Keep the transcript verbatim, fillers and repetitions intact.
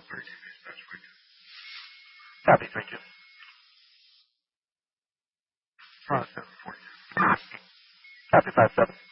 Copy, thank you. Uh, seven forty. Copy, five seven.